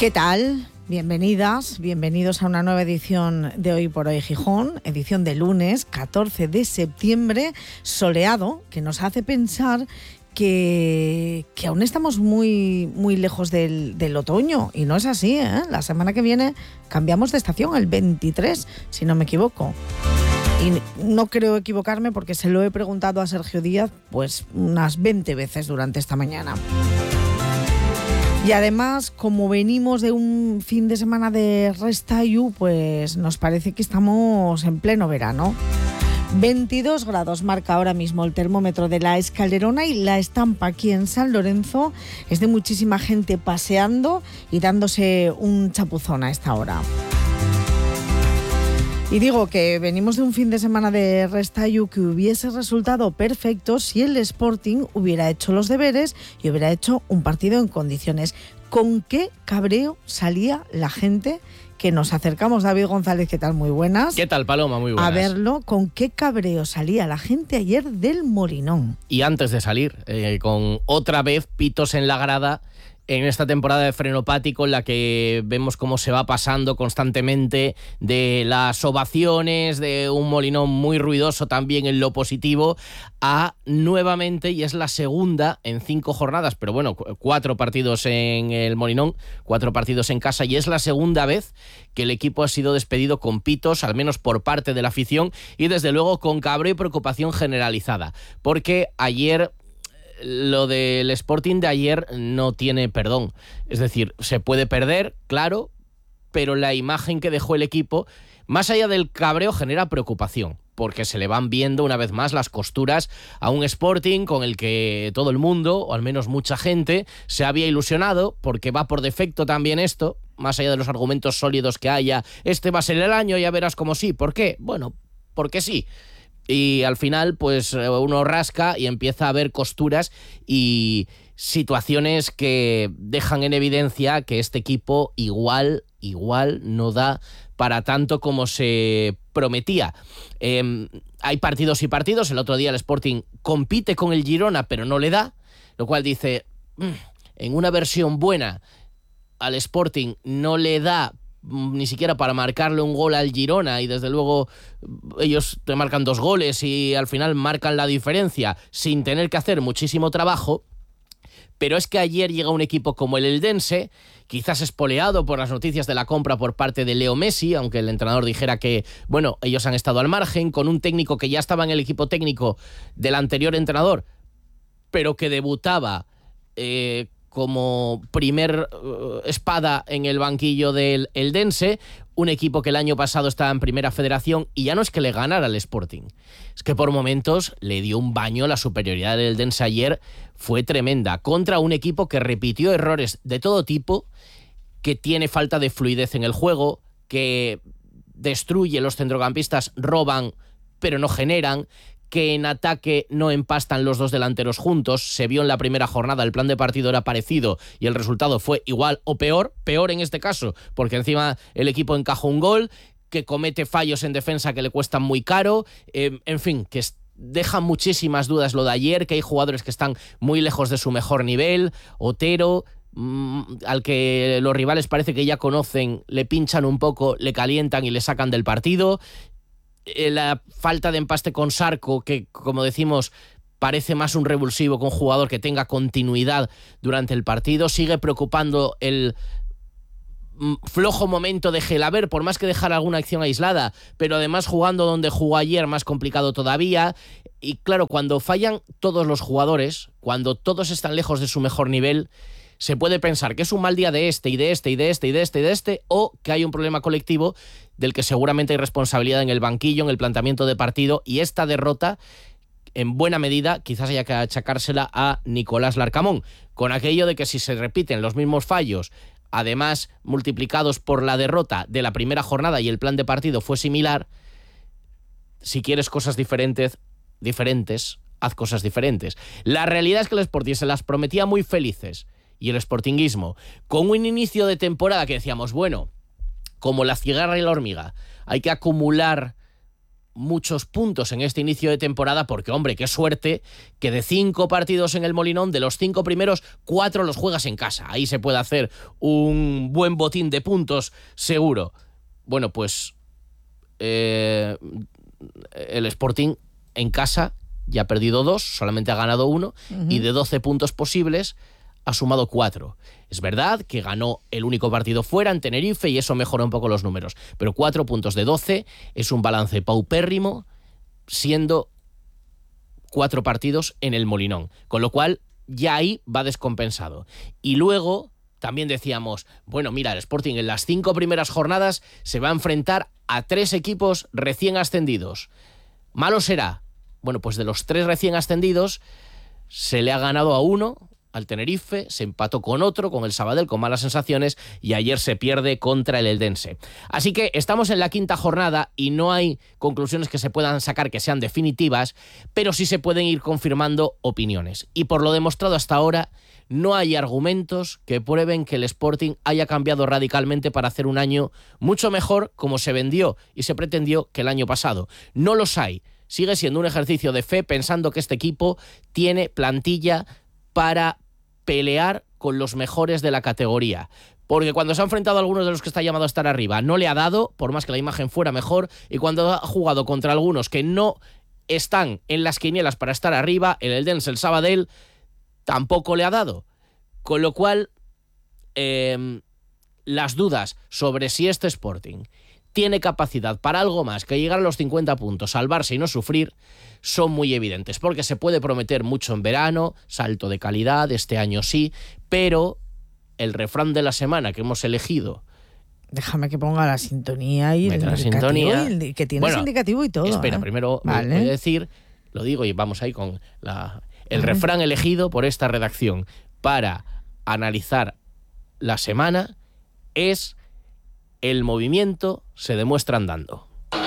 ¿Qué tal? Bienvenidas, bienvenidos a una nueva edición de Hoy por Hoy Gijón, edición de lunes 14 de septiembre, soleado, que nos hace pensar que aún estamos muy lejos del otoño, y no es así, ¿eh? La semana que viene cambiamos de estación, el 23, si no me equivoco. Y no creo equivocarme porque se lo he preguntado a Sergio Díaz pues unas 20 veces durante esta mañana. Y además, como venimos de un fin de semana de Restayu, pues nos parece que estamos en pleno verano. 22 grados marca ahora mismo el termómetro de la Escalerona, y la estampa aquí en San Lorenzo es de muchísima gente paseando y dándose un chapuzón a esta hora. Y digo que venimos de un fin de semana de Restayu que hubiese resultado perfecto si el Sporting hubiera hecho los deberes y hubiera hecho un partido en condiciones. ¿Con qué cabreo salía la gente? Que nos acercamos. David González, ¿qué tal? Muy buenas. ¿Qué tal, Paloma? Muy buenas. A verlo, ¿con qué cabreo salía la gente ayer del Molinón? Y antes de salir, con otra vez pitos en la grada, en esta temporada de frenopático en la que vemos cómo se va pasando constantemente de las ovaciones, de un Molinón muy ruidoso también en lo positivo, a nuevamente, y es la segunda en 5 jornadas, pero bueno, 4 partidos en el Molinón, 4 partidos en casa, y es la segunda vez que el equipo ha sido despedido con pitos, al menos por parte de la afición, y desde luego con cabreo y preocupación generalizada, porque ayer lo del Sporting de ayer no tiene perdón. Es decir, se puede perder, claro, pero la imagen que dejó el equipo, más allá del cabreo, genera preocupación, porque se le van viendo una vez más las costuras a un Sporting con el que todo el mundo, o al menos mucha gente, se había ilusionado, porque va por defecto también esto, más allá de los argumentos sólidos que haya, este va a ser el año, ya verás cómo sí. ¿Por qué? Bueno, porque sí. Y al final, pues uno rasca y empieza a ver costuras y situaciones que dejan en evidencia que este equipo igual no da para tanto como se prometía. Hay partidos y partidos. El otro día el Sporting compite con el Girona, pero no le da, lo cual dice, en una versión buena al Sporting no le da ni siquiera para marcarle un gol al Girona, y desde luego ellos te marcan 2 goles y al final marcan la diferencia sin tener que hacer muchísimo trabajo. Pero es que ayer llega un equipo como el Eldense, quizás espoleado por las noticias de la compra por parte de Leo Messi, aunque el entrenador dijera que, bueno, ellos han estado al margen, con un técnico que ya estaba en el equipo técnico del anterior entrenador, pero que debutaba como primer espada en el banquillo del Eldense, un equipo que el año pasado estaba en Primera Federación, y ya no es que le ganara al Sporting, es que por momentos le dio un baño. La superioridad del Eldense ayer fue tremenda, contra un equipo que repitió errores de todo tipo, que tiene falta de fluidez en el juego, que destruye, los centrocampistas roban pero no generan, que en ataque no empastan los 2 delanteros juntos. Se vio en la primera jornada, el plan de partido era parecido y el resultado fue igual o peor en este caso, porque encima el equipo encajó un gol, que comete fallos en defensa que le cuestan muy caro, en fin, que deja muchísimas dudas lo de ayer, que hay jugadores que están muy lejos de su mejor nivel. Otero, al que los rivales parece que ya conocen, le pinchan un poco, le calientan y le sacan del partido. La falta de empaste con Sarco, que como decimos parece más un revulsivo que un jugador que tenga continuidad durante el partido. Sigue preocupando el flojo momento de Gelaber, por más que dejara alguna acción aislada, pero además jugando donde jugó ayer, más complicado todavía. Y claro, cuando fallan todos los jugadores, cuando todos están lejos de su mejor nivel, se puede pensar que es un mal día de este, y de este, y de este, y de este, y de este, o que hay un problema colectivo del que seguramente hay responsabilidad en el banquillo, en el planteamiento de partido, y esta derrota, en buena medida, quizás haya que achacársela a Nicolás Larcamón, con aquello de que si se repiten los mismos fallos, además multiplicados por la derrota de la primera jornada y el plan de partido fue similar, si quieres cosas diferentes, haz cosas diferentes. La realidad es que el Sporting se las prometía muy felices, y el sportinguismo, con un inicio de temporada que decíamos, bueno, como la cigarra y la hormiga, hay que acumular muchos puntos en este inicio de temporada porque, hombre, qué suerte que de 5 partidos en el Molinón, de los 5 primeros, 4 los juegas en casa. Ahí se puede hacer un buen botín de puntos seguro. Bueno, pues el Sporting en casa ya ha perdido 2, solamente ha ganado 1, y de 12 puntos posibles ha sumado 4. Es verdad que ganó el único partido fuera en Tenerife y eso mejora un poco los números, pero 4 puntos de 12 es un balance paupérrimo, siendo 4 partidos en el Molinón, con lo cual ya ahí va descompensado. Y luego también decíamos, bueno, mira, el Sporting en las 5 primeras jornadas se va a enfrentar a 3 equipos recién ascendidos. ¿Malo será? Bueno, pues de los 3 recién ascendidos se le ha ganado a 1, al Tenerife, se empató con otro, con el Sabadell, con malas sensaciones, y ayer se pierde contra el Eldense. Así que estamos en la 5ª jornada y no hay conclusiones que se puedan sacar que sean definitivas, pero sí se pueden ir confirmando opiniones. Y por lo demostrado hasta ahora, no hay argumentos que prueben que el Sporting haya cambiado radicalmente para hacer un año mucho mejor como se vendió y se pretendió que el año pasado. No los hay. Sigue siendo un ejercicio de fe pensando que este equipo tiene plantilla para pelear con los mejores de la categoría. Porque cuando se ha enfrentado a algunos de los que está llamado a estar arriba, no le ha dado, por más que la imagen fuera mejor, y cuando ha jugado contra algunos que no están en las quinielas para estar arriba, el Eldense, el Sabadell, tampoco le ha dado. Con lo cual, las dudas sobre si este Sporting tiene capacidad para algo más que llegar a los 50 puntos, salvarse y no sufrir, son muy evidentes, porque se puede prometer mucho en verano, salto de calidad, este año sí, pero el refrán de la semana que hemos elegido... Déjame que ponga la sintonía y la sintonía. Que tienes indicativo y todo. Espera, primero vale. Voy a decir, lo digo y vamos ahí con el refrán elegido por esta redacción para analizar la semana es: el movimiento se demuestra andando.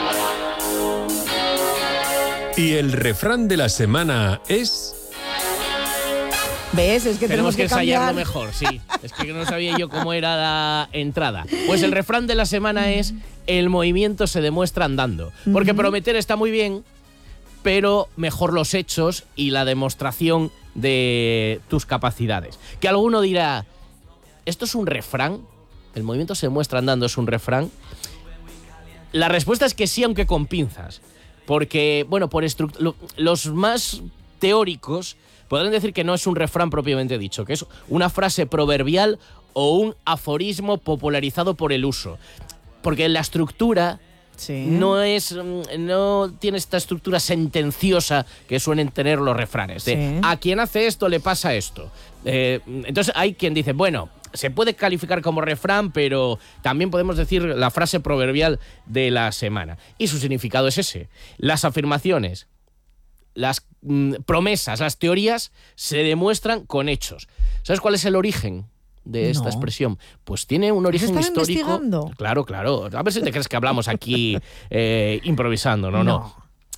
Y el refrán de la semana es... ¿Ves? Es que tenemos que ensayarlo mejor, sí. Es que no sabía yo cómo era la entrada. Pues el refrán de la semana es: el movimiento se demuestra andando. Porque prometer está muy bien, pero mejor los hechos y la demostración de tus capacidades. Que alguno dirá, ¿esto es un refrán? ¿El movimiento se demuestra andando es un refrán? La respuesta es que sí, aunque con pinzas. Porque, bueno, los más teóricos podrán decir que no es un refrán propiamente dicho, que es una frase proverbial o un aforismo popularizado por el uso. Porque la estructura no tiene esta estructura sentenciosa que suelen tener los refranes. De, a quien hace esto le pasa esto. Entonces hay quien dice, bueno, se puede calificar como refrán, pero también podemos decir la frase proverbial de la semana. Y su significado es ese. Las afirmaciones, las promesas, las teorías se demuestran con hechos. ¿Sabes cuál es el origen de esta expresión? Pues tiene un origen histórico. Claro. A ver si te crees que hablamos aquí improvisando. No.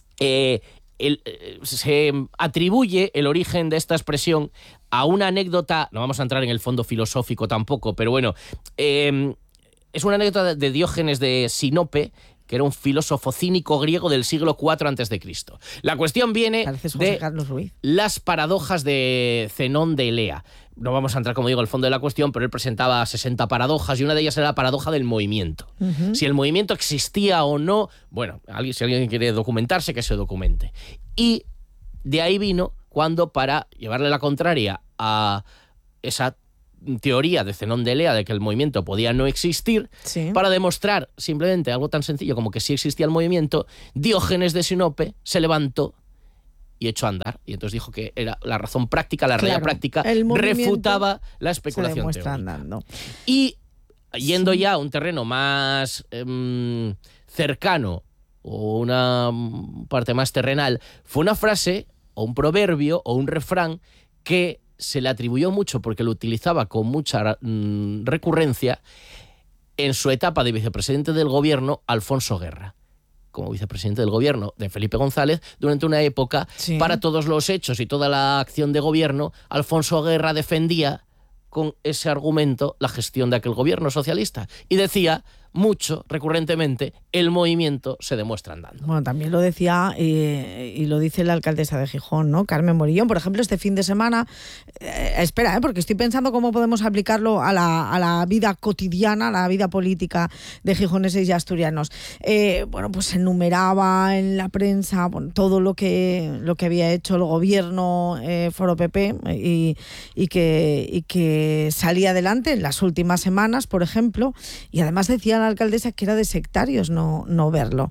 Se atribuye el origen de esta expresión a una anécdota, no vamos a entrar en el fondo filosófico tampoco, pero bueno, es una anécdota de Diógenes de Sinope, que era un filósofo cínico griego del siglo IV a.C. La cuestión viene de las paradojas de Zenón de Elea. No vamos a entrar, como digo, al fondo de la cuestión, pero él presentaba 60 paradojas y una de ellas era la paradoja del movimiento. Si el movimiento existía o no, bueno, si alguien quiere documentarse, que se documente. Y de ahí vino cuando, para llevarle la contraria a esa teoría de Zenón de Elea de que el movimiento podía no existir, para demostrar simplemente algo tan sencillo como que sí existía el movimiento, Diógenes de Sinope se levantó y echó a andar. Y entonces dijo que era la razón práctica, la realidad práctica, refutaba la especulación teórica. Andando. Y yendo ya a un terreno más cercano o una parte más terrenal, fue una frase o un proverbio o un refrán que se le atribuyó mucho porque lo utilizaba con mucha recurrencia en su etapa de vicepresidente del gobierno Alfonso Guerra. Como vicepresidente del gobierno de Felipe González, durante una época, para todos los hechos y toda la acción de gobierno, Alfonso Guerra defendía con ese argumento la gestión de aquel gobierno socialista. Y decía, mucho, recurrentemente, el movimiento se demuestra andando. Bueno, también lo decía y lo dice la alcaldesa de Gijón, ¿no? Carmen Morillón. Por ejemplo, este fin de semana, espera, porque estoy pensando cómo podemos aplicarlo a la vida cotidiana, a la vida política de gijoneses y asturianos. Bueno, pues se enumeraba en la prensa, bueno, todo lo que había hecho el gobierno Foro PP y que salía adelante en las últimas semanas, por ejemplo, y además decía la alcaldesa que era de sectarios no verlo.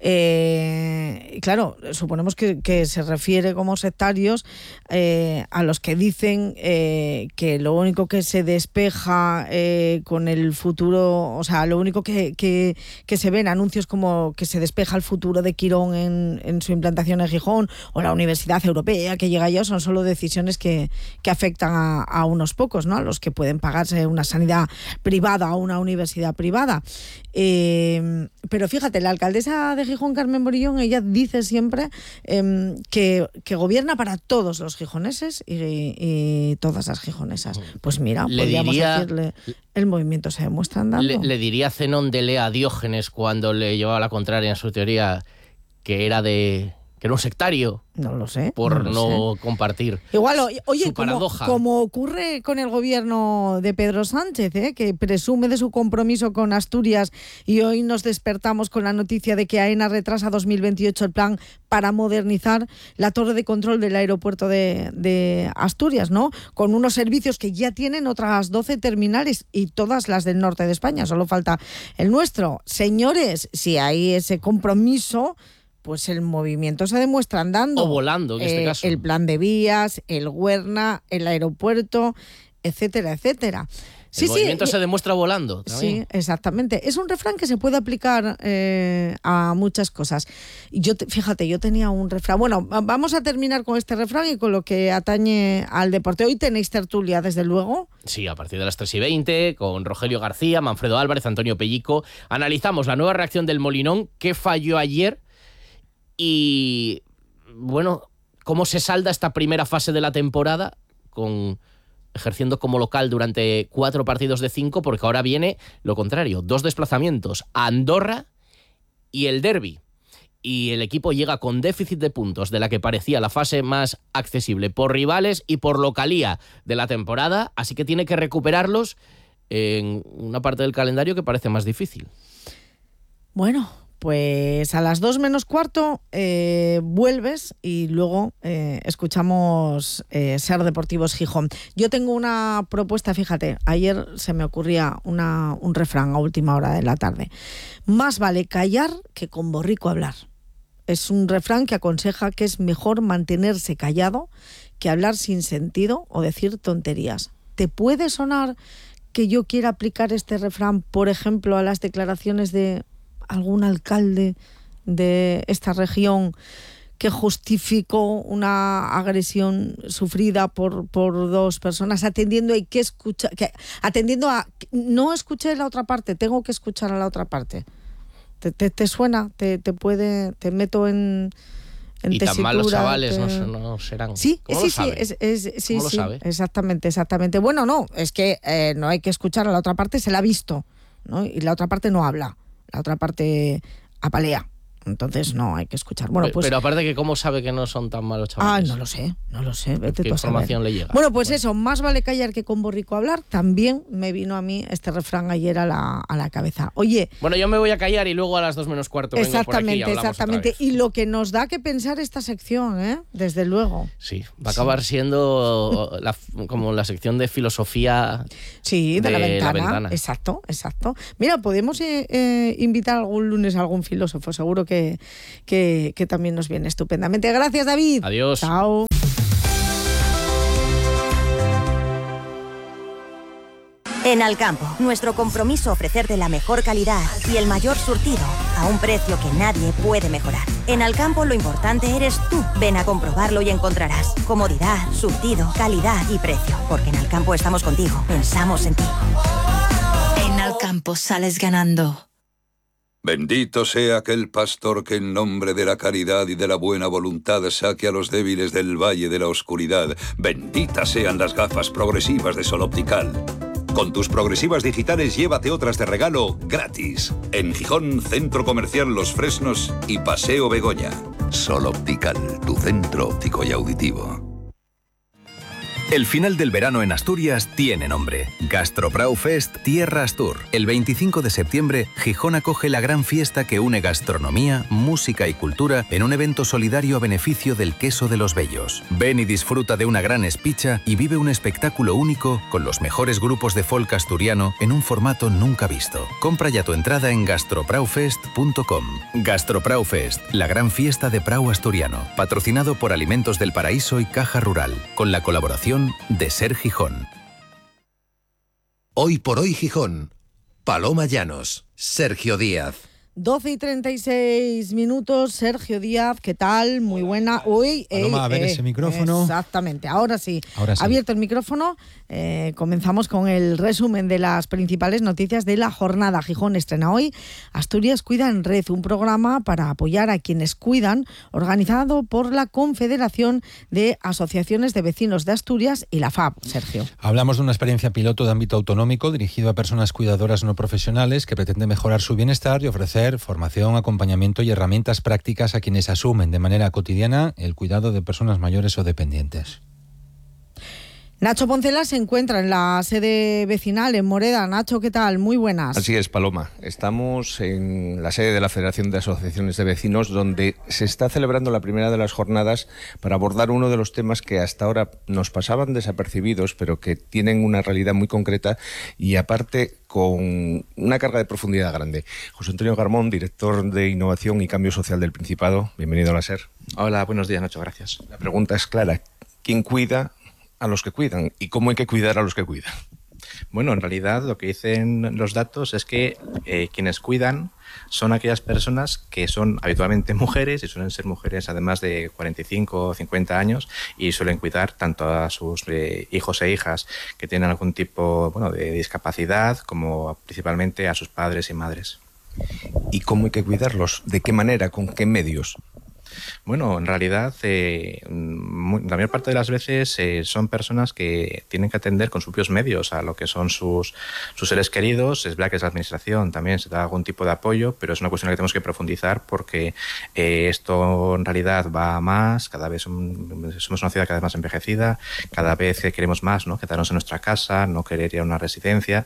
Y claro, suponemos que se refiere como sectarios a los que dicen que lo único que se despeja con el futuro, o sea, lo único que se ven anuncios como que se despeja el futuro de Quirón en su implantación en Gijón, o la Universidad Europea que llega ya, son solo decisiones que afectan a unos pocos, ¿no? A los que pueden pagarse una sanidad privada o una universidad privada. Pero fíjate, la alcaldesa de Gijón, Carmen Morillón, ella dice siempre que gobierna para todos los gijoneses y todas las gijonesas. Pues mira, podríamos decirle, el movimiento se demuestra andando. Le diría Zenón de Lea a Diógenes cuando le llevaba la contraria en su teoría que era un sectario. No lo sé. Por no compartir. Igual, oye, su paradoja. Como ocurre con el gobierno de Pedro Sánchez, que presume de su compromiso con Asturias, y hoy nos despertamos con la noticia de que AENA retrasa 2028 el plan para modernizar la torre de control del aeropuerto de Asturias, ¿no? Con unos servicios que ya tienen otras 12 terminales y todas las del norte de España. Solo falta el nuestro. Señores, si hay ese compromiso, pues el movimiento se demuestra andando. O volando, en este caso. El plan de vías, el Huerna, el aeropuerto, etcétera, etcétera. El movimiento se demuestra volando también. Sí, exactamente. Es un refrán que se puede aplicar a muchas cosas. Fíjate, yo tenía un refrán. Bueno, vamos a terminar con este refrán y con lo que atañe al deporte. Hoy tenéis tertulia, desde luego. Sí, a partir de las 3:20, con Rogelio García, Manfredo Álvarez, Antonio Pellico. Analizamos la nueva reacción del Molinón, qué falló ayer y, bueno, cómo se salda esta primera fase de la temporada ejerciendo como local durante 4 partidos de 5, porque ahora viene lo contrario, 2 desplazamientos, a Andorra y el derbi. Y el equipo llega con déficit de puntos de la que parecía la fase más accesible por rivales y por localía de la temporada, así que tiene que recuperarlos en una parte del calendario que parece más difícil. Bueno, pues a las 2 menos cuarto vuelves y luego escuchamos Ser Deportivos Gijón. Yo tengo una propuesta, fíjate, ayer se me ocurría un refrán a última hora de la tarde. Más vale callar que con borrico hablar. Es un refrán que aconseja que es mejor mantenerse callado que hablar sin sentido o decir tonterías. ¿Te puede sonar que yo quiera aplicar este refrán, por ejemplo, a las declaraciones de algún alcalde de esta región que justificó una agresión sufrida por 2 personas, atendiendo a no escuché la otra parte, tengo que escuchar a la otra parte? ¿Te suena? ¿Te meto en y tesitura? Tan malos chavales no serán. Sí, ¿Cómo sí, lo sabe? Sí, ¿Cómo lo sabe? Exactamente. Bueno, no, es que no hay que escuchar a la otra parte, se la ha visto, ¿no? Y la otra parte no habla. La otra parte apalea. Entonces no hay que escuchar. Bueno, pues, pero aparte, que ¿cómo sabe que no son tan malos chavales? No lo sé. Vete ¿Qué tú a información saber. le llega? Bueno, pues eso, más vale callar que con borrico hablar. También me vino a mí este refrán ayer a la cabeza. Oye. Bueno, yo me voy a callar y luego a las 2 menos cuarto vengo por aquí y hablamos otra vez. Y lo que nos da que pensar esta sección, desde luego. Sí, va a acabar siendo como la sección de filosofía. Sí, de la ventana. Exacto. Mira, podemos invitar algún lunes a algún filósofo, seguro que también nos viene estupendamente. Gracias, David. Adiós. Chao. En Alcampo, nuestro compromiso ofrecerte la mejor calidad y el mayor surtido a un precio que nadie puede mejorar. En Alcampo lo importante eres tú. Ven a comprobarlo y encontrarás comodidad, surtido, calidad y precio. Porque en Alcampo estamos contigo, pensamos en ti. En Alcampo sales ganando. Bendito sea aquel pastor que en nombre de la caridad y de la buena voluntad saque a los débiles del valle de la oscuridad. Benditas sean las gafas progresivas de Sol Optical. Con tus progresivas digitales llévate otras de regalo gratis. En Gijón, Centro Comercial Los Fresnos y Paseo Begoña. Sol Optical, tu centro óptico y auditivo. El final del verano en Asturias tiene nombre. Gastrobraufest Tierra Astur. El 25 de septiembre, Gijón acoge la gran fiesta que une gastronomía, música y cultura en un evento solidario a beneficio del queso de los Bellos. Ven y disfruta de una gran espicha y vive un espectáculo único con los mejores grupos de folk asturiano en un formato nunca visto. Compra ya tu entrada en gastrobraufest.com. Gastrobraufest, la gran fiesta de Prau asturiano, patrocinado por Alimentos del Paraíso y Caja Rural, con la colaboración de Ser Gijón. Hoy por hoy Gijón. Paloma Llanos, Sergio Díaz. 12:36, Sergio Díaz, ¿qué tal? Muy buena. Uy, Paloma, a ver ese micrófono. Exactamente, ahora sí. Ahora sí. Abierto el micrófono, comenzamos con el resumen de las principales noticias de la jornada. Gijón estrena hoy Asturias Cuida en Red, un programa para apoyar a quienes cuidan, organizado por la Confederación de Asociaciones de Vecinos de Asturias y la FAB. Sergio. Hablamos de una experiencia piloto de ámbito autonómico dirigido a personas cuidadoras no profesionales que pretende mejorar su bienestar y ofrecer formación, acompañamiento y herramientas prácticas a quienes asumen de manera cotidiana el cuidado de personas mayores o dependientes. Nacho Poncela se encuentra en la sede vecinal en Moreda. Nacho, ¿qué tal? Muy buenas. Así es, Paloma. Estamos en la sede de la Federación de Asociaciones de Vecinos, donde se está celebrando la primera de las jornadas para abordar uno de los temas que hasta ahora nos pasaban desapercibidos, pero que tienen una realidad muy concreta y aparte con una carga de profundidad grande. José Antonio Garmón, director de Innovación y Cambio Social del Principado. Bienvenido a la SER. Hola, buenos días, Nacho, gracias. La pregunta es clara. ¿Quién cuida a los que cuidan y cómo hay que cuidar a los que cuidan? Bueno, en realidad lo que dicen los datos es que quienes cuidan son aquellas personas que son habitualmente mujeres y suelen ser mujeres además de 45 o 50 años y suelen cuidar tanto a sus hijos e hijas que tienen algún tipo de discapacidad como principalmente a sus padres y madres. ¿Y cómo hay que cuidarlos? ¿De qué manera? ¿Con qué medios? Bueno, en realidad la mayor parte de las veces son personas que tienen que atender con sus propios medios a lo que son sus seres queridos. Es verdad que es la administración, también se da algún tipo de apoyo, pero es una cuestión que tenemos que profundizar porque esto en realidad va a más, cada vez somos una ciudad cada vez más envejecida, cada vez queremos más, ¿no? Quedarnos en nuestra casa, no querer ir a una residencia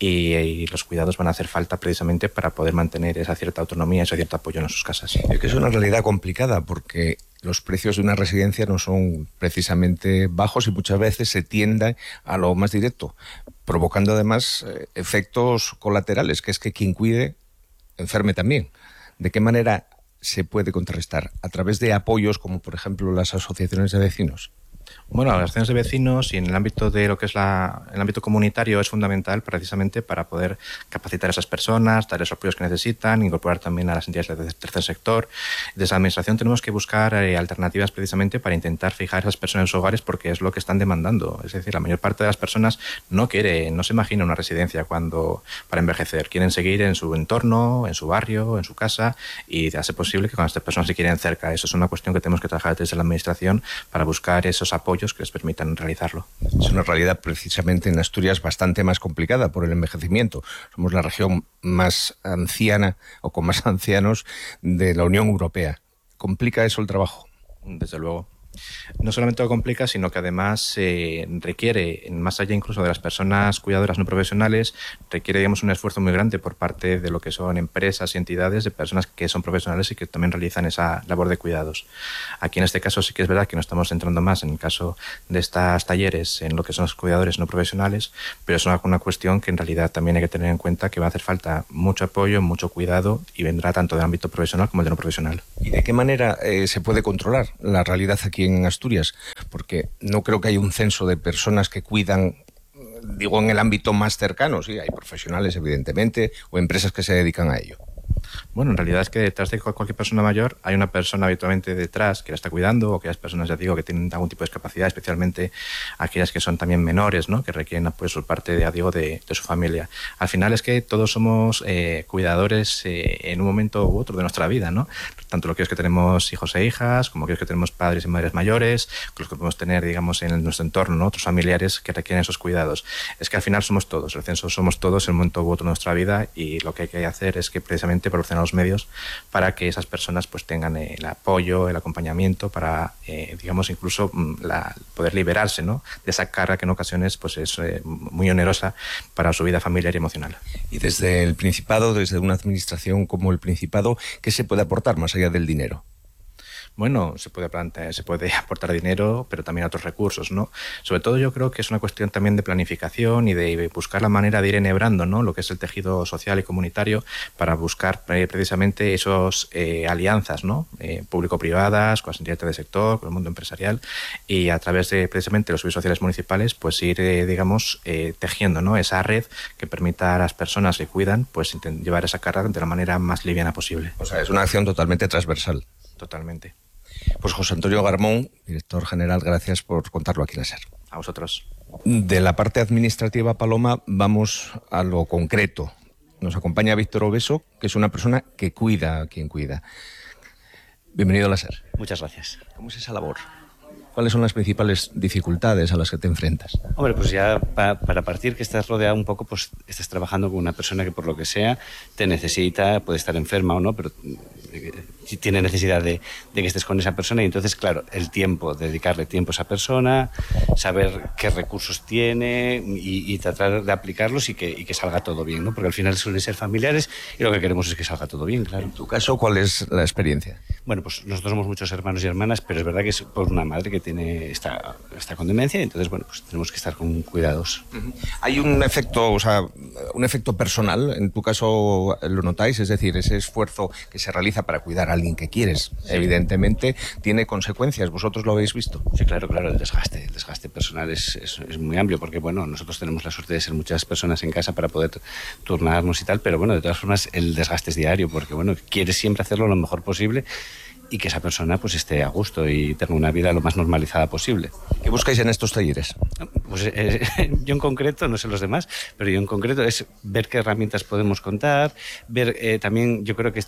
y los cuidados van a hacer falta precisamente para poder mantener esa cierta autonomía, ese cierto apoyo en sus casas. Es que es una realidad complicada porque los precios de una residencia no son precisamente bajos y muchas veces se tiende a lo más directo, provocando además efectos colaterales, que es que quien cuide enferme también. ¿De qué manera se puede contrarrestar? ¿A través de apoyos como por ejemplo las asociaciones de vecinos? Bueno, las asociaciones de vecinos y en el ámbito de lo que es el ámbito comunitario es fundamental precisamente para poder capacitar a esas personas, dar esos apoyos que necesitan, incorporar también a las entidades del tercer sector. Desde la administración tenemos que buscar alternativas precisamente para intentar fijar a esas personas en sus hogares porque es lo que están demandando. Es decir, la mayor parte de las personas no se imagina una residencia para envejecer. Quieren seguir en su entorno, en su barrio, en su casa y hace posible que cuando estas personas se quieren cerca. Eso es una cuestión que tenemos que trabajar desde la administración para buscar esos apoyos que les permitan realizarlo. Es una realidad precisamente en Asturias bastante más complicada por el envejecimiento. Somos la región más anciana o con más ancianos de la Unión Europea. ¿Complica eso el trabajo? Desde luego. No solamente lo complica, sino que además requiere, más allá incluso de las personas cuidadoras no profesionales, requiere, digamos, un esfuerzo muy grande por parte de lo que son empresas y entidades de personas que son profesionales y que también realizan esa labor de cuidados. Aquí en este caso sí que es verdad que nos estamos centrando más en el caso de estos talleres en lo que son los cuidadores no profesionales, pero es una cuestión que en realidad también hay que tener en cuenta que va a hacer falta mucho apoyo, mucho cuidado y vendrá tanto del ámbito profesional como el de no profesional. ¿Y de qué manera se puede controlar la realidad aquí en Asturias? Porque no creo que haya un censo de personas que cuidan, digo, en el ámbito más cercano. Sí, hay profesionales, evidentemente, o empresas que se dedican a ello. Bueno, en realidad es que detrás de cualquier persona mayor hay una persona habitualmente detrás que la está cuidando, o aquellas personas, ya digo, que tienen algún tipo de discapacidad, especialmente aquellas que son también menores, ¿no? Que requieren pues por parte, ya digo, de su familia. Al final es que todos somos cuidadores en un momento u otro de nuestra vida, ¿no? Tanto aquellos que tenemos hijos e hijas, como aquellos que tenemos padres y madres mayores, los que podemos tener, digamos, en nuestro entorno, ¿no? Otros familiares que requieren esos cuidados. Es que al final somos todos, el censo somos todos en un momento u otro de nuestra vida, y lo que hay que hacer es que precisamente proporcionar los medios para que esas personas pues tengan el apoyo, el acompañamiento para, digamos, incluso poder liberarse, ¿no? De esa carga que en ocasiones pues es muy onerosa para su vida familiar y emocional. Y desde el Principado, desde una administración como el Principado, ¿qué se puede aportar más allá del dinero? Bueno, se puede aportar dinero, pero también otros recursos, ¿no? Sobre todo yo creo que es una cuestión también de planificación y de buscar la manera de ir enhebrando, ¿no? Lo que es el tejido social y comunitario para buscar precisamente esos alianzas, ¿no? Público-privadas, con las entidades del sector, con el mundo empresarial, y a través de precisamente los servicios sociales municipales, pues ir, digamos, tejiendo, ¿no? Esa red que permita a las personas que cuidan, pues llevar esa carga de la manera más liviana posible. O sea, es una acción totalmente transversal. Totalmente. Pues José Antonio Garmón, director general, gracias por contarlo aquí en la SER. A vosotros. De la parte administrativa, Paloma, vamos a lo concreto. Nos acompaña Víctor Obeso, que es una persona que cuida a quien cuida. Bienvenido a la SER. Muchas gracias. ¿Cómo es esa labor? ¿Cuáles son las principales dificultades a las que te enfrentas? Hombre, pues ya para partir, que estás rodeado un poco, pues estás trabajando con una persona que por lo que sea te necesita, puede estar enferma o no, pero tiene necesidad de que estés con esa persona, y entonces, claro, el tiempo, dedicarle tiempo a esa persona, saber qué recursos tiene y tratar de aplicarlos y que salga todo bien, ¿no? Porque al final suelen ser familiares y lo que queremos es que salga todo bien, claro. En tu caso, ¿cuál es la experiencia? Bueno, pues nosotros somos muchos hermanos y hermanas, pero es verdad que es por una madre que está con demencia, y entonces, bueno, pues tenemos que estar con cuidados. Hay un efecto, un efecto personal, en tu caso lo notáis, es decir, ese esfuerzo que se realiza para cuidar a alguien que quieres, evidentemente tiene consecuencias. ¿Vosotros lo habéis visto? Sí, claro, el desgaste personal es muy amplio, porque bueno, nosotros tenemos la suerte de ser muchas personas en casa para poder turnarnos y tal, pero bueno, de todas formas el desgaste es diario, porque bueno, quieres siempre hacerlo lo mejor posible y que esa persona pues esté a gusto y tenga una vida lo más normalizada posible. ¿Qué buscáis en estos talleres? Pues yo en concreto, no sé los demás, pero yo en concreto es ver qué herramientas podemos contar, ver también, yo creo que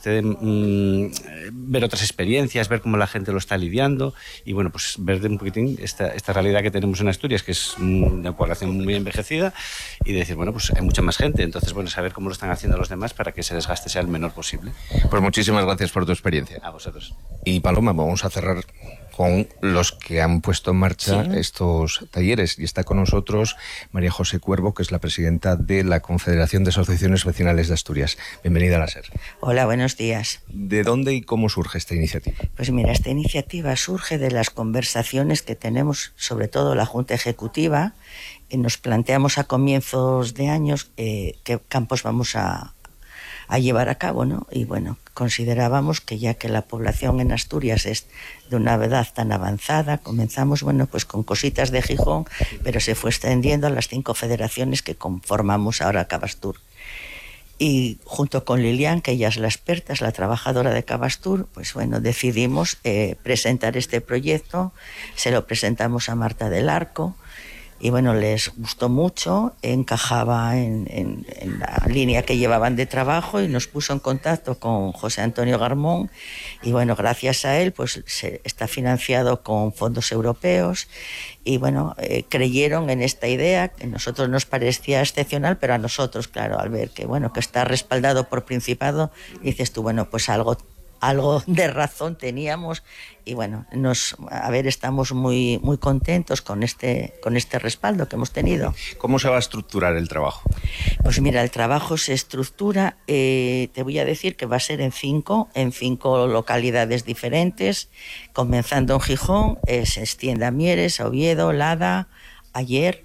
ver otras experiencias, ver cómo la gente lo está lidiando, y bueno, pues ver un poquitín esta realidad que tenemos en Asturias, que es una población muy envejecida, y decir, bueno, pues hay mucha más gente, entonces bueno, saber cómo lo están haciendo los demás para que ese desgaste sea el menor posible. Pues muchísimas gracias por tu experiencia. A vosotros. Y Paloma, vamos a cerrar con los que han puesto en marcha estos talleres, y está con nosotros María José Cuervo, que es la presidenta de la Confederación de Asociaciones Vecinales de Asturias. Bienvenida a la SER. Hola, buenos días. ¿De dónde y cómo surge esta iniciativa? Pues mira, esta iniciativa surge de las conversaciones que tenemos, sobre todo la Junta Ejecutiva, y nos planteamos a comienzos de años qué campos vamos a llevar a cabo, ¿no? Y bueno, considerábamos que ya que la población en Asturias es de una edad tan avanzada, comenzamos, bueno, pues con cositas de Gijón, pero se fue extendiendo a las 5 federaciones que conformamos ahora Cabastur. Y junto con Lilian, que ella es la experta, es la trabajadora de Cabastur, pues bueno, decidimos presentar este proyecto, se lo presentamos a Marta del Arco, y bueno, les gustó mucho, encajaba en la línea que llevaban de trabajo, y nos puso en contacto con José Antonio Garmón, y bueno, gracias a él pues está financiado con fondos europeos, y bueno, creyeron en esta idea, que a nosotros nos parecía excepcional, pero a nosotros, claro, al ver que bueno, que está respaldado por Principado, dices tú, bueno, pues algo de razón teníamos, y bueno, estamos muy contentos con este respaldo que hemos tenido. ¿Cómo se va a estructurar el trabajo? Pues mira, el trabajo se estructura, te voy a decir que va a ser en 5 localidades diferentes, comenzando en Gijón, se extiende a Mieres, a Oviedo, Lada, Aller.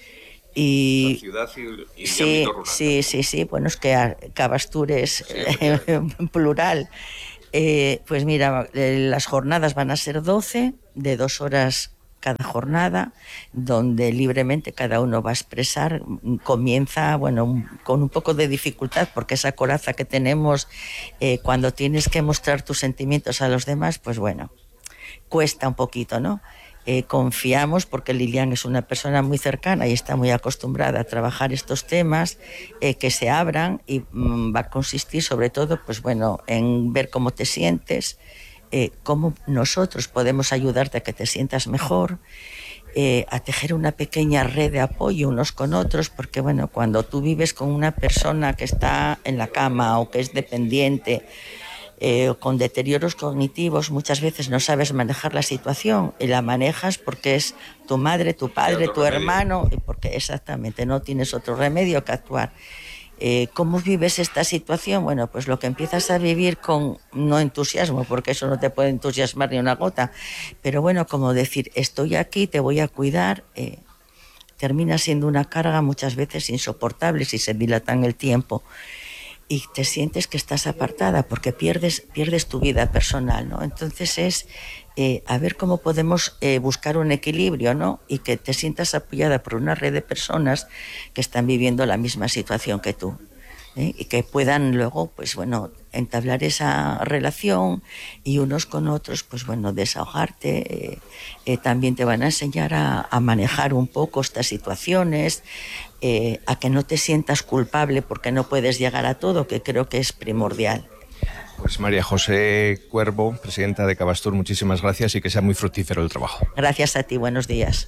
Y la ciudad y sí, ámbito rural. sí, bueno, es que Cabastur es plural. Pues mira, las jornadas van a ser 12, de 2 horas cada jornada donde libremente cada uno va a expresar. Comienza, bueno, con un poco de dificultad, porque esa coraza que tenemos cuando tienes que mostrar tus sentimientos a los demás, pues bueno, cuesta un poquito, ¿no? Confiamos, porque Lilian es una persona muy cercana y está muy acostumbrada a trabajar estos temas, que se abran, y va a consistir sobre todo, pues bueno, en ver cómo te sientes, cómo nosotros podemos ayudarte a que te sientas mejor, a tejer una pequeña red de apoyo unos con otros, porque bueno, cuando tú vives con una persona que está en la cama o que es dependiente, o con deterioros cognitivos, muchas veces no sabes manejar la situación, y la manejas porque es tu madre, tu padre, tu hermano, y porque exactamente no tienes otro remedio que actuar. ¿Cómo vives esta situación? Bueno, pues lo que empiezas a vivir con no entusiasmo, porque eso no te puede entusiasmar ni una gota, pero bueno, como decir, estoy aquí, te voy a cuidar, termina siendo una carga muchas veces insoportable si se dilata en el tiempo. Y te sientes que estás apartada porque pierdes tu vida personal, ¿no? Entonces es a ver cómo podemos buscar un equilibrio, ¿no? Y que te sientas apoyada por una red de personas que están viviendo la misma situación que tú, y que puedan luego, pues bueno, entablar esa relación y unos con otros, pues bueno, desahogarte. También te van a enseñar a manejar un poco estas situaciones, a que no te sientas culpable porque no puedes llegar a todo, que creo que es primordial. Pues María José Cuervo, presidenta de Cavastur, muchísimas gracias y que sea muy fructífero el trabajo. Gracias a ti, buenos días.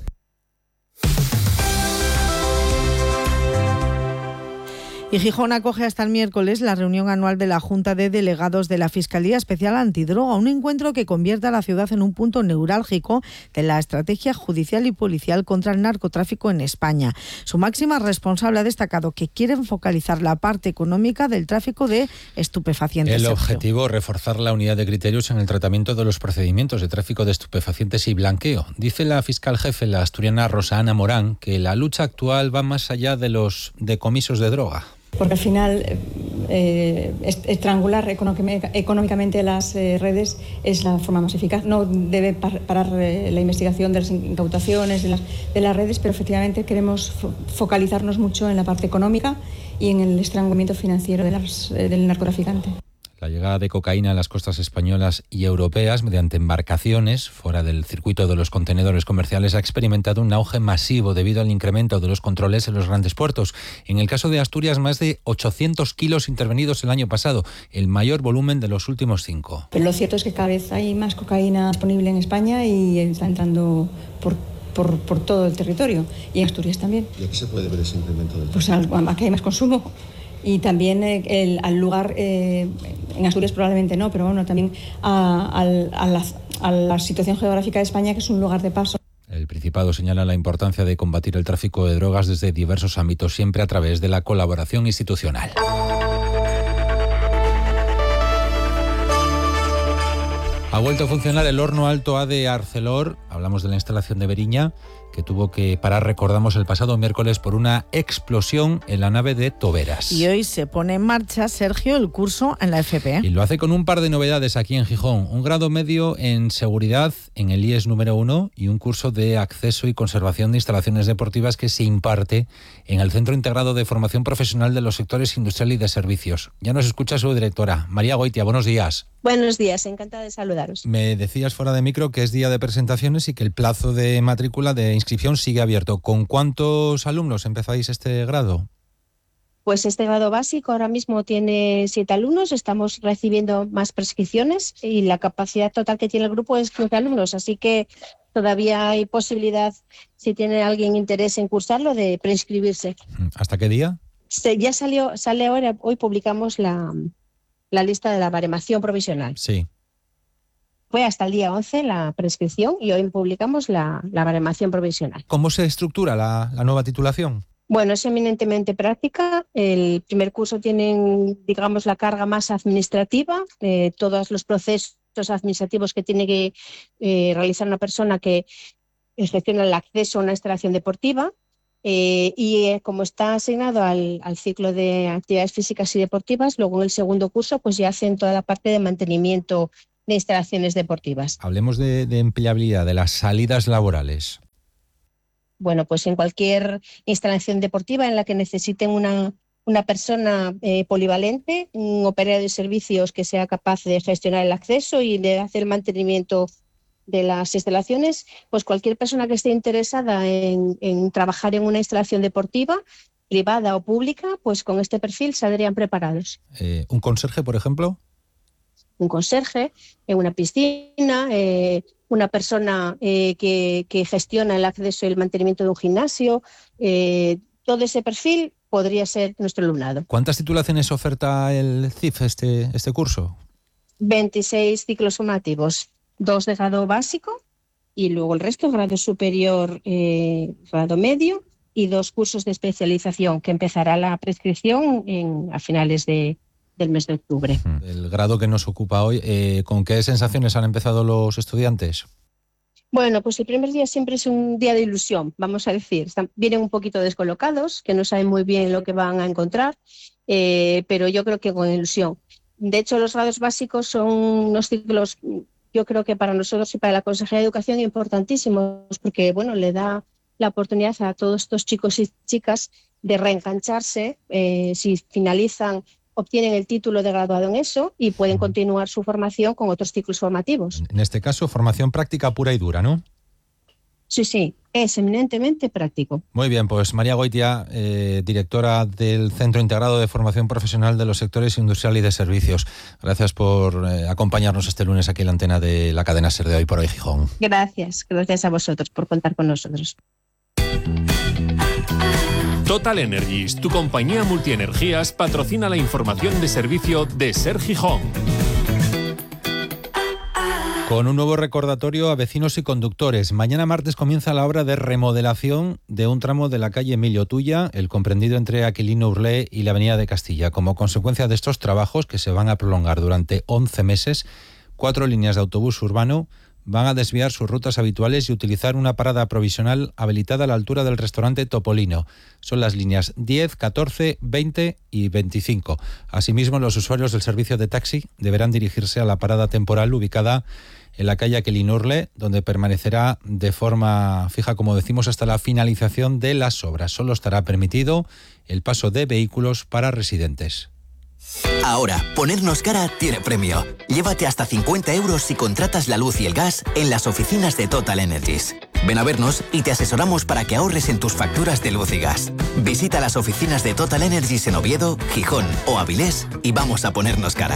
Y Gijón acoge hasta el miércoles la reunión anual de la Junta de Delegados de la Fiscalía Especial Antidroga, un encuentro que convierte a la ciudad en un punto neurálgico de la estrategia judicial y policial contra el narcotráfico en España. Su máxima responsable ha destacado que quieren focalizar la parte económica del tráfico de estupefacientes. El objetivo, reforzar la unidad de criterios en el tratamiento de los procedimientos de tráfico de estupefacientes y blanqueo. Dice la fiscal jefe, la asturiana Rosa Ana Morán, que la lucha actual va más allá de los decomisos de droga. Porque al final estrangular económicamente las redes es la forma más eficaz. No debe parar la investigación de las incautaciones de las redes, pero efectivamente queremos focalizarnos mucho en la parte económica y en el estrangulamiento financiero del narcotraficante. La llegada de cocaína a las costas españolas y europeas mediante embarcaciones fuera del circuito de los contenedores comerciales ha experimentado un auge masivo debido al incremento de los controles en los grandes puertos. En el caso de Asturias, más de 800 kilos intervenidos el año pasado, el mayor volumen de los últimos 5. Pero lo cierto es que cada vez hay más cocaína disponible en España y está entrando por todo el territorio, y en Asturias también. ¿Y a qué se puede ver ese incremento del Pues a que hay más consumo. Y también al lugar, en Asturias probablemente no, pero bueno, también a la situación geográfica de España, que es un lugar de paso. El Principado señala la importancia de combatir el tráfico de drogas desde diversos ámbitos, siempre a través de la colaboración institucional. Ha vuelto a funcionar el horno alto A de Arcelor. Hablamos de la instalación de Beriña, que tuvo que parar, recordamos, el pasado miércoles por una explosión en la nave de Toberas. Y hoy se pone en marcha, Sergio, el curso en la FP. Y lo hace con un par de novedades aquí en Gijón. Un grado medio en seguridad en el IES número 1 y un curso de acceso y conservación de instalaciones deportivas que se imparte en el Centro Integrado de Formación Profesional de los Sectores Industrial y de Servicios. Ya nos escucha su directora, María Goitia. Buenos días. Buenos días, encantada de saludaros. Me decías fuera de micro que es día de presentaciones y que el plazo de matrícula de inscripción sigue abierto. ¿Con cuántos alumnos empezáis este grado? Pues este grado básico ahora mismo tiene 7 alumnos, estamos recibiendo más prescripciones y la capacidad total que tiene el grupo es 15 alumnos, así que todavía hay posibilidad, si tiene alguien interés en cursarlo, de preinscribirse. ¿Hasta qué día? Ya sale ahora, hoy publicamos la lista de la baremación provisional. Sí. Fue hasta el día 11 la prescripción y hoy publicamos la baremación provisional. ¿Cómo se estructura la nueva titulación? Bueno, es eminentemente práctica. El primer curso tiene, digamos, la carga más administrativa, todos los procesos administrativos que tiene que realizar una persona que gestiona el acceso a una instalación deportiva. Como está asignado al ciclo de actividades físicas y deportivas, luego en el segundo curso pues ya hacen toda la parte de mantenimiento de instalaciones deportivas. Hablemos de empleabilidad, de las salidas laborales. Bueno, pues en cualquier instalación deportiva en la que necesiten una persona polivalente, un operario de servicios que sea capaz de gestionar el acceso y de hacer el mantenimiento de las instalaciones, pues cualquier persona que esté interesada en trabajar en una instalación deportiva, privada o pública, pues con este perfil saldrían preparados. ¿Un conserje, por ejemplo? Un conserje en una piscina, una persona que gestiona el acceso y el mantenimiento de un gimnasio, todo ese perfil podría ser nuestro alumnado. ¿Cuántas titulaciones oferta el CIF este curso? 26 ciclos formativos, 2 de grado básico y luego el resto grado superior, grado medio y 2 cursos de especialización que empezará la prescripción a finales del mes de octubre. El grado que nos ocupa hoy, ¿con qué sensaciones han empezado los estudiantes? Bueno, pues el primer día siempre es un día de ilusión, vamos a decir. Vienen un poquito descolocados, que no saben muy bien lo que van a encontrar, pero yo creo que con ilusión. De hecho, los grados básicos son unos ciclos, yo creo que para nosotros y para la Consejería de Educación importantísimos, porque bueno, le da la oportunidad a todos estos chicos y chicas de reengancharse, si finalizan, obtienen el título de graduado en eso y pueden continuar su formación con otros ciclos formativos. En este caso, formación práctica pura y dura, ¿no? Sí, es eminentemente práctico. Muy bien, pues María Goitia, directora del Centro Integrado de Formación Profesional de los Sectores Industrial y de Servicios. Gracias por acompañarnos este lunes aquí en la antena de la cadena SER de Hoy por Hoy Gijón. Gracias a vosotros por contar con nosotros. Total Energies, tu compañía multienergías, patrocina la información de servicio de SER Gijón. Con un nuevo recordatorio a vecinos y conductores. Mañana martes comienza la obra de remodelación de un tramo de la calle Emilio Tuya, el comprendido entre Aquilino Urlé y la Avenida de Castilla. Como consecuencia de estos trabajos, que se van a prolongar durante 11 meses, 4 líneas de autobús urbano van a desviar sus rutas habituales y utilizar una parada provisional habilitada a la altura del restaurante Topolino. Son las líneas 10, 14, 20 y 25. Asimismo, los usuarios del servicio de taxi deberán dirigirse a la parada temporal ubicada en la calle Aquilino Urlé, donde permanecerá de forma fija, como decimos, hasta la finalización de las obras. Solo estará permitido el paso de vehículos para residentes. Ahora, ponernos cara tiene premio. Llévate hasta 50 euros si contratas la luz y el gas en las oficinas de Total Energies. Ven a vernos y te asesoramos para que ahorres en tus facturas de luz y gas. Visita las oficinas de Total Energies en Oviedo, Gijón o Avilés y vamos a ponernos cara.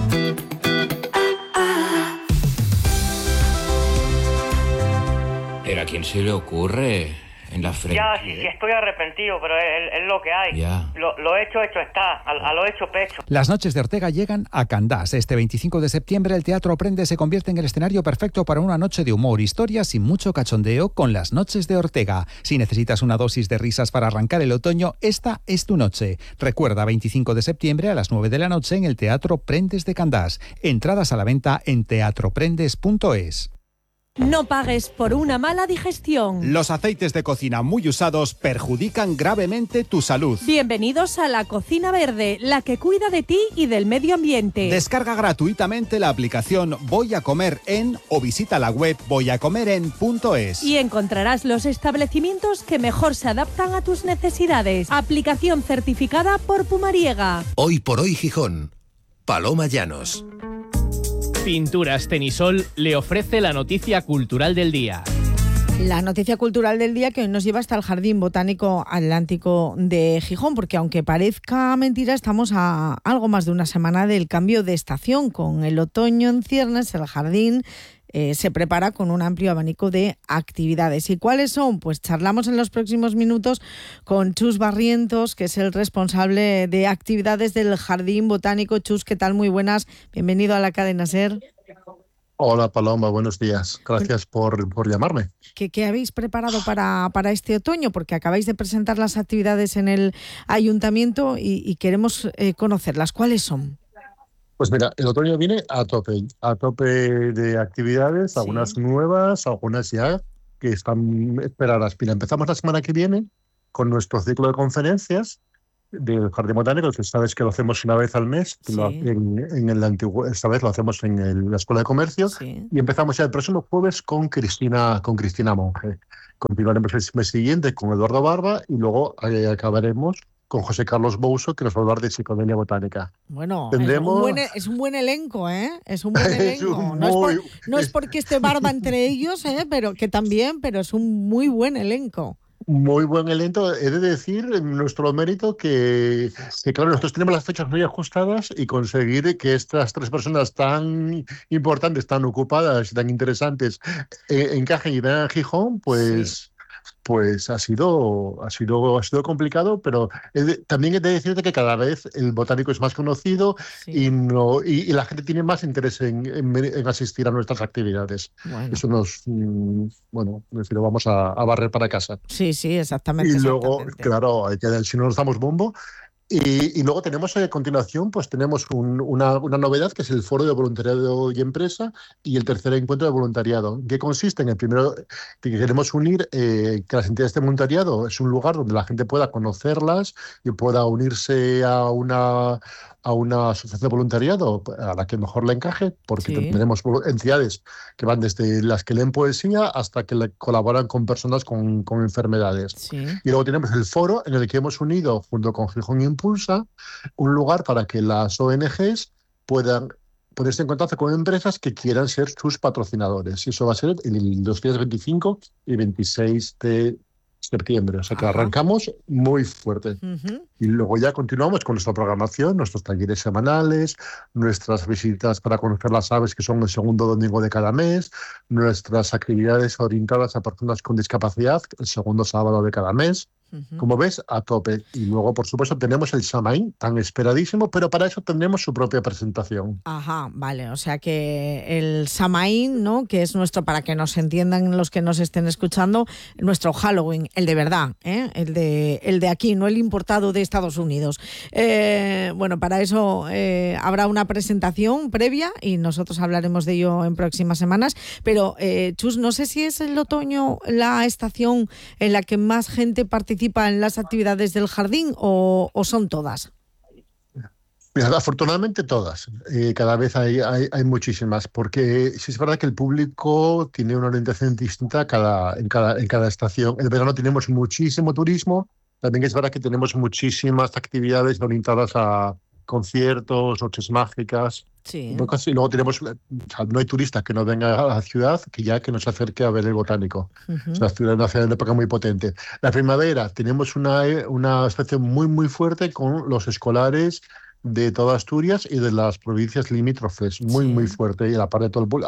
¿Pero a quién se le ocurre? En la frente. Ya, sí, estoy arrepentido, pero es lo que hay. Ya. Lo hecho está, a lo hecho pecho. Las noches de Ortega llegan a Candás. Este 25 de septiembre el Teatro Prende se convierte en el escenario perfecto para una noche de humor, historias y mucho cachondeo con las noches de Ortega. Si necesitas una dosis de risas para arrancar el otoño, esta es tu noche. Recuerda, 25 de septiembre a las 9 de la noche en el Teatro Prendes de Candás. Entradas a la venta en teatroprendes.es. No pagues por una mala digestión. Los aceites de cocina muy usados perjudican gravemente tu salud. Bienvenidos a La Cocina Verde, la que cuida de ti y del medio ambiente. Descarga gratuitamente la aplicación Voy a Comer En o visita la web voyacomeren.es. Y encontrarás los establecimientos que mejor se adaptan a tus necesidades. Aplicación certificada por Pumariega. Hoy por Hoy Gijón. Paloma Llanos. Pinturas Tenisol le ofrece la noticia cultural del día. La noticia cultural del día que hoy nos lleva hasta el Jardín Botánico Atlántico de Gijón, porque aunque parezca mentira, estamos a algo más de una semana del cambio de estación. Con el otoño en ciernes, el jardín se prepara con un amplio abanico de actividades. ¿Y cuáles son? Pues charlamos en los próximos minutos con Chus Barrientos, que es el responsable de actividades del Jardín Botánico. Chus, ¿qué tal? Muy buenas. Bienvenido a la cadena SER. Hola Paloma, buenos días. Gracias por llamarme. ¿Qué habéis preparado para este otoño? Porque acabáis de presentar las actividades en el ayuntamiento y queremos conocerlas. ¿Cuáles son? Pues mira, el otoño viene a tope de actividades, sí. Algunas nuevas, algunas ya que están esperadas. Mira, empezamos la semana que viene con nuestro ciclo de conferencias del Jardín Botánico, que sabes que lo hacemos una vez al mes, en el antiguo, esta vez lo hacemos en la Escuela de Comercio, y empezamos ya el próximo jueves con Cristina Monge. Continuaremos el mes siguiente con Eduardo Barba y luego acabaremos con José Carlos Bouso, que nos va a hablar de psicodelia botánica. Bueno, tendremos... es un buen elenco, ¿eh? Es un buen elenco. No es porque esté Barba entre ellos, pero es un muy buen elenco. Muy buen elenco. He de decir, en nuestro mérito, que claro, nosotros tenemos las fechas muy ajustadas y conseguir que estas 3 personas tan importantes, tan ocupadas y tan interesantes encajen y vengan a Gijón, pues ha sido complicado, pero también he de decirte que cada vez el botánico es más conocido y la gente tiene más interés en asistir a nuestras actividades. Bueno. Eso nos lo vamos a barrer para casa. Sí, exactamente. Y luego, claro, si no nos damos bombo. Y luego tenemos a continuación, pues tenemos una novedad, que es el Foro de Voluntariado y Empresa y el tercer encuentro de voluntariado, que consiste en el primero, que queremos unir que las entidades de voluntariado es un lugar donde la gente pueda conocerlas y pueda unirse a una asociación de voluntariado a la que mejor le encaje, porque tenemos entidades que van desde las que leen poesía hasta que colaboran con personas con enfermedades. Y luego tenemos el foro en el que hemos unido, junto con Gijón Impulsa, un lugar para que las ONGs puedan ponerse en contacto con empresas que quieran ser sus patrocinadores. Y eso va a ser los días 25 y 26 de septiembre, o sea que arrancamos muy fuerte. Y luego ya continuamos con nuestra programación, nuestros talleres semanales, nuestras visitas para conocer las aves, que son el segundo domingo de cada mes, nuestras actividades orientadas a personas con discapacidad, el segundo sábado de cada mes. Como ves, a tope. Y luego, por supuesto, tenemos el Samaín, tan esperadísimo, pero para eso tendremos su propia presentación. Vale. O sea que el Samaín, ¿no?, que es nuestro, para que nos entiendan los que nos estén escuchando, nuestro Halloween, el de verdad, el de aquí, no el importado de Estados Unidos. Para eso habrá una presentación previa y nosotros hablaremos de ello en próximas semanas. Pero, Chus, no sé si es el otoño la estación en la que más gente participa en las actividades del jardín o son todas. Mira, afortunadamente todas. Cada vez hay muchísimas, porque sí es verdad que el público tiene una orientación distinta en cada estación. En el verano tenemos muchísimo turismo, también es verdad que tenemos muchísimas actividades orientadas a conciertos, noches mágicas. Y luego tenemos, no hay turista que no venga a la ciudad que nos acerque a ver el botánico. O sea, una ciudad de época muy potente. La primavera tenemos una estación muy, muy fuerte con los escolares de toda Asturias y de las provincias limítrofes, muy fuerte, y aparte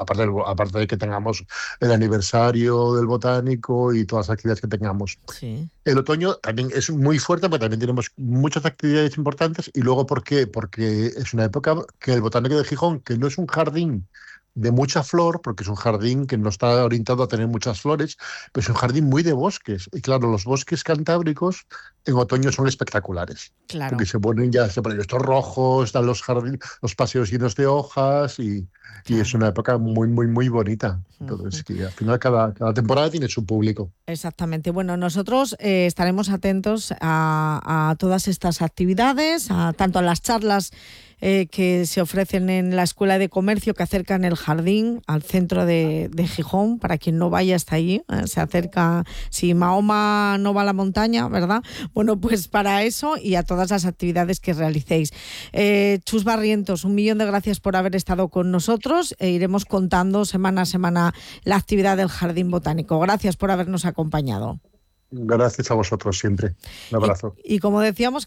de que tengamos el aniversario del botánico y todas las actividades que tengamos. El otoño también es muy fuerte, pero también tenemos muchas actividades importantes. Y luego, ¿por qué? Porque es una época que el botánico de Gijón, que no es un jardín de mucha flor, porque es un jardín que no está orientado a tener muchas flores, pero es un jardín muy de bosques. Y claro, los bosques cantábricos en otoño son espectaculares. Claro. Porque se ponen estos rojos, están los paseos llenos de hojas y es una época muy, muy, muy bonita. Entonces, que al final cada temporada tiene su público. Exactamente. Bueno, nosotros estaremos atentos a todas estas actividades, tanto a las charlas que se ofrecen en la Escuela de Comercio, que acercan el jardín al centro de Gijón. Para quien no vaya hasta allí, se acerca. Si Mahoma no va a la montaña, ¿verdad? Bueno, pues para eso y a todas las actividades que realicéis. Chus Barrientos, 1.000.000 de gracias por haber estado con nosotros. Iremos contando semana a semana la actividad del Jardín Botánico. Gracias por habernos acompañado. Gracias a vosotros siempre. Un abrazo. Y como decíamos,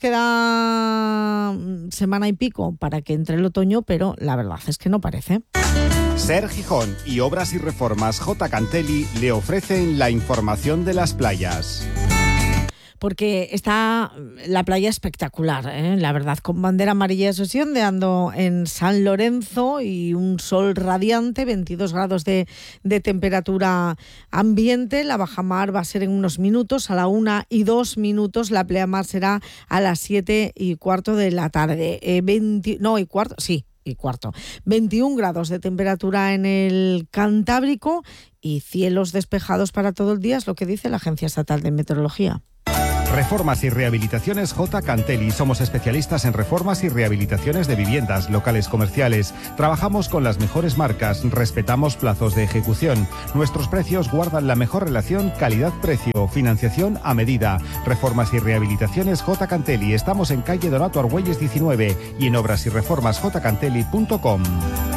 queda semana y pico para que entre el otoño, pero la verdad es que no parece. Ser Gijón y Obras y Reformas J. Cantelli le ofrecen la información de las playas. Porque está la playa espectacular, la verdad, con bandera amarilla y ondeando en San Lorenzo y un sol radiante, 22 grados de temperatura ambiente. La bajamar va a ser en unos minutos, a la 1:02, la pleamar será a las 7:15 de la tarde. 21 grados de temperatura en el Cantábrico y cielos despejados para todo el día, es lo que dice la Agencia Estatal de Meteorología. Reformas y Rehabilitaciones J. Cantelli. Somos especialistas en reformas y rehabilitaciones de viviendas, locales comerciales. Trabajamos con las mejores marcas, respetamos plazos de ejecución. Nuestros precios guardan la mejor relación calidad-precio, financiación a medida. Reformas y Rehabilitaciones J. Cantelli. Estamos en calle Donato Argüelles 19 y en obrasyreformasjcantelli.com.